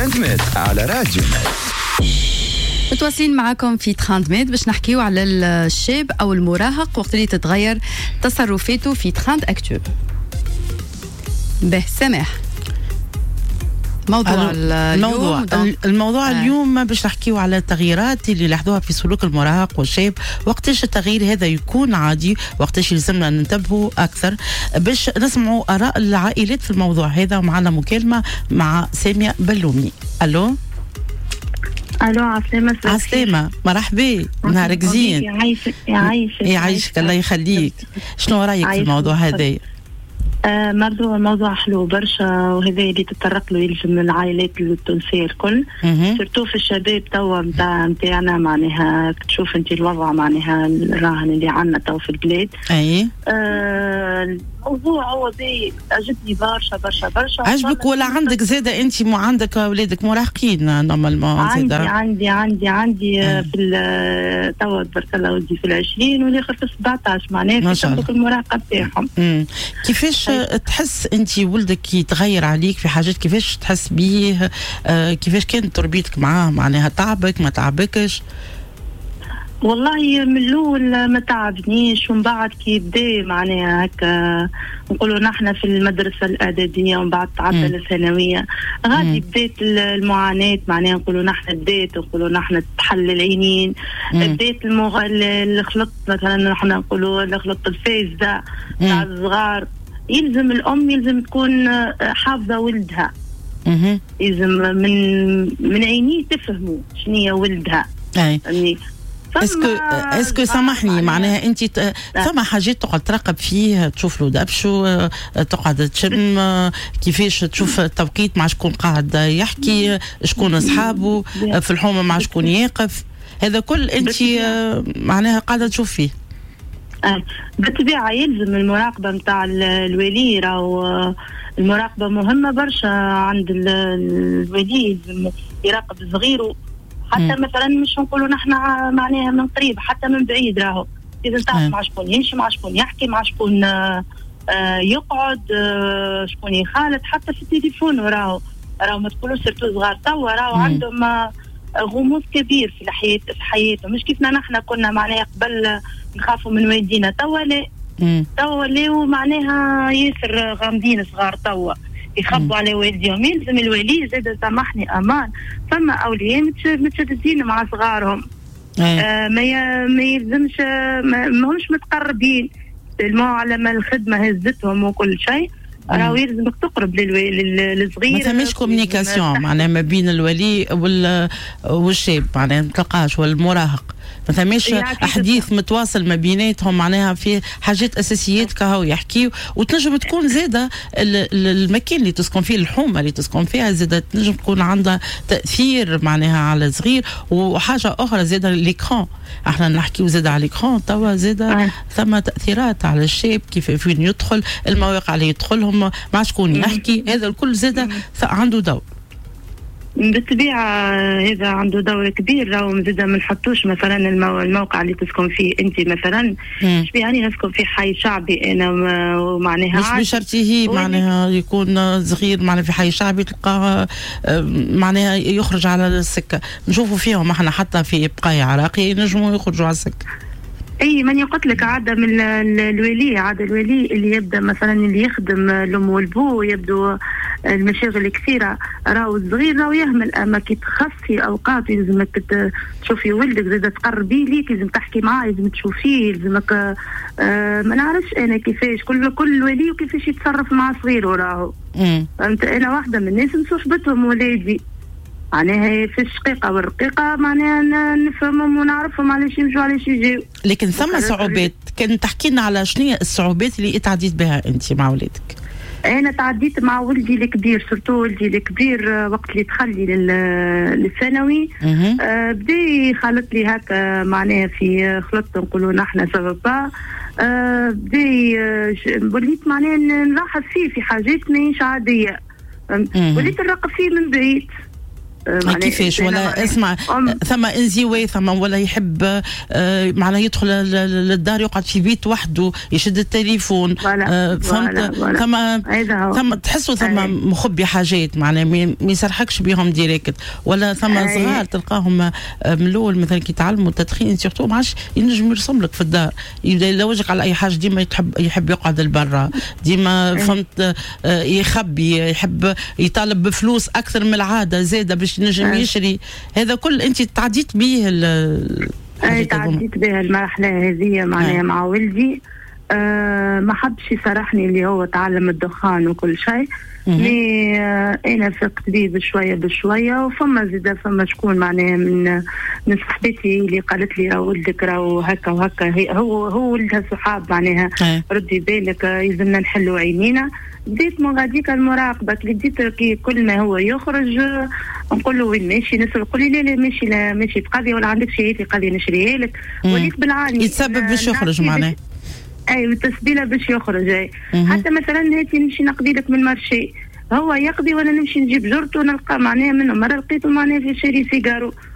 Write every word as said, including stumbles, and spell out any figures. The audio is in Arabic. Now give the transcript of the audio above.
ثلاثين متر على راديو. متواصلين معكم في ثلاثين متر باش نحكيو على الشاب أو المراهق وقت اللي تتغير تصرفاته في ثلاثين أكتوبر. به سماح موضوع الموضوع الموضوع آه. اليوم باش نحكيو على التغييرات اللي لاحظوها في سلوك المراهق والشاب، وقتاش التغيير هذا يكون عادي، وقتاش يلزمنا ننتبهوا اكثر. باش نسمعوا اراء العائلات في الموضوع هذا، ومعنا مكالمه مع ساميه بلومي. الو الو عسلامة. عسلامة، مرحبا، نهارك زين. يعيشك يعيشك يعيشك الله يخليك. شنو رايك في الموضوع هذا؟ آه مرضو الموضوع حلو برشا، وهذا اللي تتطرق له يلزم العائلات التونسيه الكل، سورتو في الشباب توا نتاع نتاعنا. معناها تشوف انت الوضع معناها الراهن اللي عندنا تو في البلاد. اي آه الموضوع هو زي عجبني برشا برشا برشا. عجبك ولا عندك زاده انت مو عندك اولادك مراهقين نورمالمون؟ عندي عندي عندي عندي آه. في توا تبارك الله ولدي في العشرين والاخر في سبعطاش، معناها في المراهقه نتاعهم. كيفاش تحس انت ولدك يتغير عليك في حاجات؟ كيفاش تحس بيه؟ آه كيفاش كانت تربيتك معاه؟ معناها تعبك ما تعبكش؟ والله من الاول ما تعبنيش، ومن بعد كي بدا معناها هكا نقولوا نحن في المدرسه الاعداديه ومن بعد تعدى للثانويه غادي بدات المعاناه. معناها نقولوا نحن بدات نقولوا نحن تحل العينين، بدات المغل الخلط مثلا نحن نقولوا الخلط الفاسده تاع الصغار. يلزم الام يلزم تكون حافظه ولدها، يلزم من من عينيه تفهموا شنو هي ولدها. يعني اسكو اسكو سامحني، معناها انت ثم حاجات تقعد تراقب فيه، تشوف له دبشو، تقعد تشم كيفاش تشوف التوقيت مع شكون قاعد يحكي، شكون اصحابه في الحومه، مع شكون يقف، هذا كل انت معناها قاعده تشوف فيه. آه. بالطبيعة يلزم المراقبة متاع الولي، راهو المراقبة مهمة برشا عند الولي، يلزم يراقب صغيره حتى م. مثلا مش نقولوا نحن معناها من قريب حتى من بعيد، راهو إذا تعرف مع شكون يمشي، مع شكون يحكي، مع شكون آه يقعد، آه شكون يخالط، حتى في التليفون راهو راهو ما تقولوش سيرتو صغار توا راهو عندهم آه غموض كبير في الحياة في حياتهم، مش كيفنا نحن كنا معناها قبل نخافوا من والدينا، توا لا توا لا ومعناها ياسر غامضين صغار توا يخبوا على والديهم. يلزم الولي زاد سامحني امان، فما اولياء متشددين مع صغارهم. آه ما ما يلزمش، ما همش متقربين، المعلمه الخدمه هزتهم وكل شيء، راهو يلزمك تقرب للصغير. ما ثماش كومونيكاسيون معناها ما بين الولي والشاب، معناها ما تلقاش والمراهق، ما ثماش حديث متواصل ما بيناتهم، معناها في حاجات اساسيات كهو يحكيو. وتنجم تكون زاده المكان اللي تسكن فيه، الحومه اللي تسكن فيها زاده تنجم تكون عندها تاثير معناها على الصغير. وحاجه اخرى زاده الاكران، احنا نحكيو زاده على الاكران توا زاده ثم تاثيرات على الشاب، كيف فين يدخل، المواقع اللي يدخلهم، مع شكون يحكي، هذا الكل زاده عنده دور. بالطبيعة هذا عنده دور كبير، راهو زادا ما نحطوش مثلا المو... الموقع اللي تسكن فيه انت مثلا، مش يعني نسكن في حي شعبي انا ومعناها مش بشرطه معناها يكون صغير، معناها في حي شعبي تلقاه معناها يخرج على السكة. نشوفوا فيهم احنا حتى في بقايا عراقي ينجموا يخرجوا على السكة. اي من قلت لك عاده من الولي، عاده الولي اللي يبدا مثلا اللي يخدم الام والبو يبدو المشاغل كثيره، راهو الصغير راهو يهمل. اما كي تخصي اوقات يلزمك تشوفي ولدك زاد تقربي ليك، لازم تحكي معاه، لازم تشوفيه، لازمك آه ما نعرفش انا كيفاش كل كل ولي وكيفاش يتصرف مع صغيره. راهو فهمت، انا واحده من الناس نصحبتهم ولادي معناها في الشقيقه والرقيقه، معناها نفهمهم ونعرفهم علاش يمشوا علاش يجيو. لكن ثم صعوبات، كان تحكي لنا على شنو الصعوبات اللي تعديت بها انت مع ولادك؟ انا تعديت مع ولدي الكبير، سورتو ولدي الكبير وقت اللي دخل لي للثانوي آه بدا يخلط لي هكا معناها في خلطت نقولوا نحن سبب آه بدا وليت معناها نلاحظ فيه في حاجات ماهيش عاديه، وليت نراقب فيه من بعيد. كيفاش ولا اسمع ثم انزواء ثم ولا يحب آه معناها يدخل للدار يقعد في بيت وحده يشد التليفون آه فهمت ثم ثم تحسوا ثم مخبي حاجات معناها ما يسرحكش بهم ديريكت ولا ثم صغار تلقاهم من الاول مثلا كي يتعلموا التدخين سيرتو ما عادش ينجم يرسم لك في الدار يلوجك على اي حاجه ديما يحب يحب يقعد لبرا ديما فهمت آه يخبي يحب يطالب بفلوس اكثر من العاده زاده باش نجم يشري هذا كل انت تعديت به اي تعديت بها المرحله هذه معناها مع ولدي أه ما حبش يصرحني اللي هو تعلم الدخان وكل شيء مي أه انا فقت بيه بشويه بشويه وفما زيدا فما شكون معناها من من صاحبتي اللي قالت لي راه ولدك راهو هكا وهكا هو هو ولدها صحاب معناها ردي بالك يلزمنا نحلوا عينينا بديت من غاديك المراقبه كي بديت كي كل ما هو يخرج نقول له وين ماشي نسال يقول لي لا لا ماشي لا ماشي بقضيه ولا عندك شيء في قضيه نشريها لك وليت بالعاني يتسبب باش يخرج معناه اي والتسبيله باش يخرج اي حتى مثلا هاتي نمشي نقضي لك من المارشي هو يقضي وانا نمشي نجيب جرته ونلقى معناها منه مره لقيته معناها في شاري سيجارو